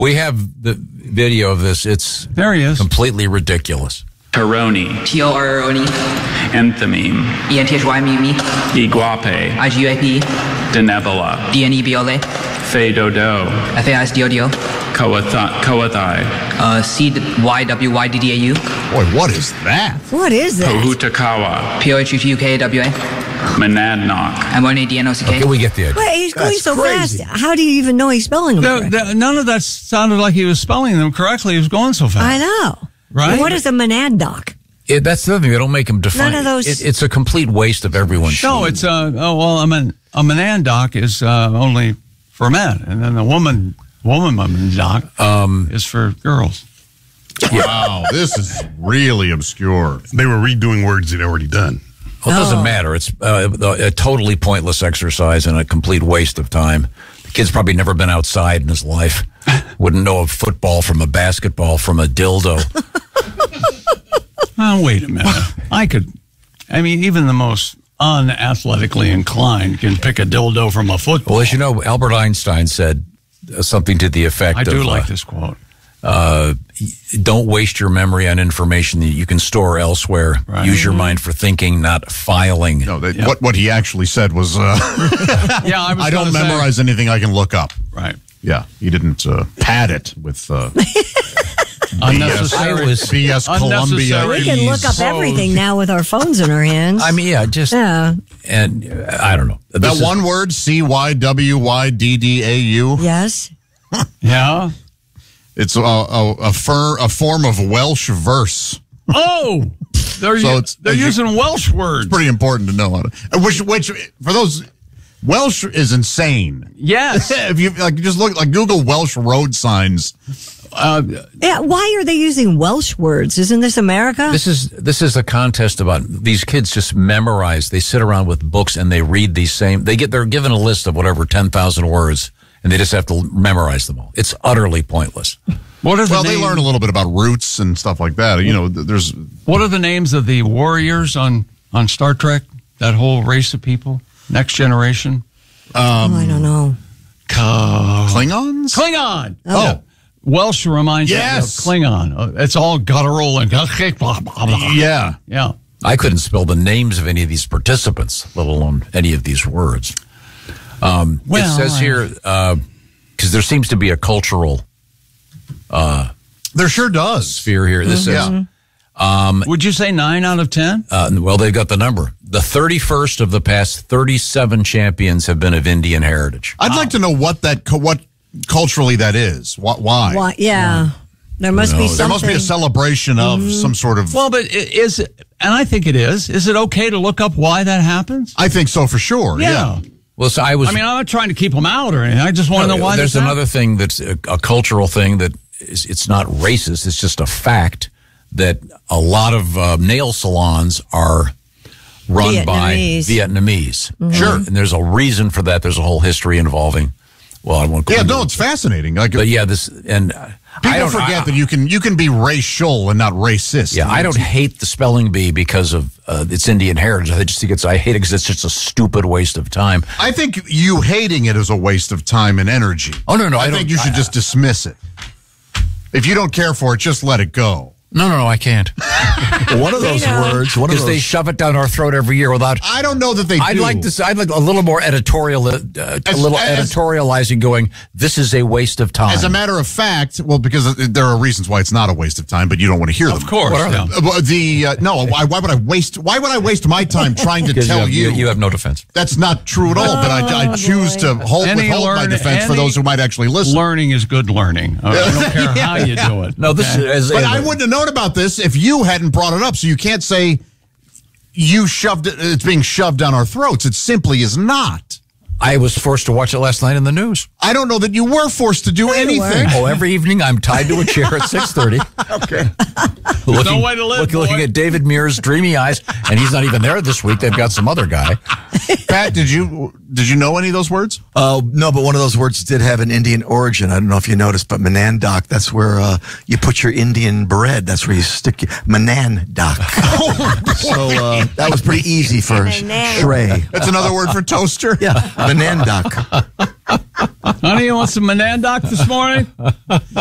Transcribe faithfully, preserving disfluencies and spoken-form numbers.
We have the video of this. It's there he is. Completely ridiculous. Peroni. T O R O N E. Enthymine. E N T H Y M E. Iguape. I G U A P E. Denebola. D N E B O L A. Fedodo. F A I S D O D O. Coathai. Uh, C Y W Y D D A U. Boy, what is that? What is that? Pohutakawa. P O H U T U K A W A. Monadnock. M O N A D N O C K. Okay, we get the idea. Wait, he's going That's so crazy. fast. How do you even know he's spelling them The, correctly? the, none of that sounded like he was spelling them correctly. He was going so fast. I know. Right? What is a monadnock? It, that's the other thing. They don't make them define. None of those- It, it's a complete waste of everyone's. No, it's uh, oh well. I mean, a monadnock is uh, only for men, and then the woman woman monadnock um, is for girls. Wow, this is really obscure. They were redoing words they'd already done. Well, it doesn't Oh. matter. It's uh, a totally pointless exercise and a complete waste of time. The kid's probably never been outside in his life. Wouldn't know a football from a basketball from a dildo. Oh, wait a minute. I could. I mean, even the most unathletically inclined can pick a dildo from a football. Well, as you know, Albert Einstein said uh, something to the effect I of, do like uh, this quote. uh, don't waste your memory on information that you can store elsewhere. Right. Use your mind for thinking, not filing. No, they, what what he actually said was, uh, Yeah, I was I don't gonna say- memorize anything I can look up. Right. Yeah, he didn't uh, pad it with uh, Unnecessary. I was- B S Columbia. Unnecessary. We can look up Please. everything now with our phones in our hands. I mean, yeah, just yeah. and uh, I don't know. That This is- one word, C Y W Y D D A U. Yes. Yeah. It's a, a, a, fir, a form of Welsh verse. Oh, they're So u- it's- they're you- using Welsh words. Pretty important to know how to. uh, Which, which for those, Welsh is insane. Yes. If you like, just look like Google Welsh road signs. Uh, Yeah. Why are they using Welsh words? Isn't this America? This is this is a contest about these kids just memorize. They sit around with books and they read these same. They get they're given a list of whatever ten thousand words, and they just have to memorize them all. It's utterly pointless. what are the Well, they names, learn a little bit about roots and stuff like that. You know, th- there's What are the names of the warriors on on Star Trek? That whole race of people, Next Generation. oh, I don't know. Ka- Klingons. Klingon. Oh. Welsh reminds Yes. me of Klingon. Uh, It's all guttural and blah, blah, blah. Yeah. Yeah. I couldn't spell the names of any of these participants, let alone any of these words. Um, Well, it says I- here because there seems to be a cultural There sure does. sphere here. This says. Yeah. Would you say nine out of ten? Uh, well, they've got the number. The thirty-first of the past thirty-seven champions have been of Indian heritage. I'd like to know what that co- what culturally that is. Wh- Why? Why? Yeah. There must be knows? There something. must be a celebration of some sort of. Well, but i- is it, and I think it is. Is it okay to look up why that happens? I think so for sure. Yeah. Well, so I was. I mean, I'm not trying to keep them out or anything. I just want to know why. There's this another thing that's a, a cultural thing that is, it's not racist. It's just a fact that a lot of uh, nail salons are run by Vietnamese. Vietnamese. Sure. And there's a reason for that. There's a whole history involving. Well, I won't go Yeah, into no, it. it's fascinating. Like But yeah, this and uh, I people don't forget I, that you can you can be racial and not racist. Yeah, I don't hate the spelling bee because of uh, its Indian heritage. I just think it's I hate it because it's just a stupid waste of time. I think you hating it is a waste of time and energy. Oh no, no, I, I, don't, think you should I- just dismiss it. If you don't care for it, just let it go. No, no, no, I can't. One of those words, one of Because they those. shove it down our throat every year without. I don't know that they I'd do. like to. I'd like a little more editorial, uh, a As- little as- editorializing. Going, this is a waste of time. As a matter of fact, well, because there are reasons why it's not a waste of time, but you don't want to hear them. Of course. What are yeah. they? Uh, well, the uh, no, why, why would I waste? Why would I waste my time trying to Because tell you, you? have, you, you have no defense. That's not true at all. but I, I choose to hold, Any withhold my learn- defense for any those who might actually listen. Learning is good learning. Uh, I don't care how you do it. No, this okay? is. But I wouldn't have known about this if you hadn't brought it up. So you can't say you shoved it. It's being shoved down our throats. It simply is not. I was forced to watch it last night in the news. I don't know that you were forced to do you anything. weren't. Oh, every evening I'm tied to a chair at six thirty. Okay. Looking, no way to live, look, looking boy. at David Muir's dreamy eyes, and he's not even there this week. They've got some other guy. Pat, did you did you know any of those words? Oh, no, but one of those words did have an Indian origin. I don't know if you noticed, but Menandoc, that's where uh, you put your Indian bread. That's where you stick your Menandoc. So uh, that was pretty easy for Shrey. That's another word for toaster? Yeah, Menandoc. Honey, you want some Menandoc this morning?